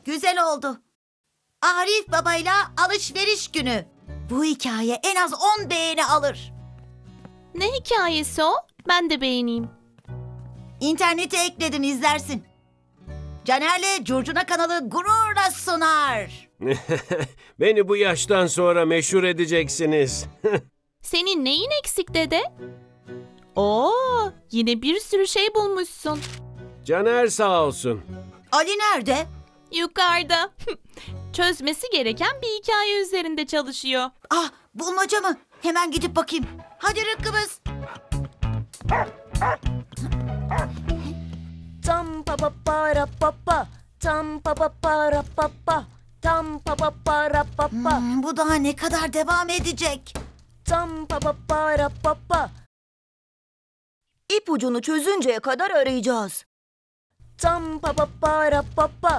Güzel oldu. Arif babayla alışveriş günü. Bu hikaye en az 10 beğeni alır. Ne hikayesi o? Ben de beğeneyim. İnternete ekledin, izlersin. Caner'le Curcuna kanalı gururla sunar. Beni bu yaştan sonra meşhur edeceksiniz. Senin neyin eksik dede? Oo, yine bir sürü şey bulmuşsun. Caner sağ olsun. Ali nerede? Yukarıda. Çözmesi gereken bir hikaye üzerinde çalışıyor. Ah, bulmaca mı? Hemen gidip bakayım. Hadi Rıkkımız. Tam pa pa para pa pa, tam pa pa para pa pa, tam pa pa para pa pa, Bu daha ne kadar devam edecek? tam pa pa para pa pa. İpucunu çözünceye kadar arayacağız. Tam pa pa para pa pa.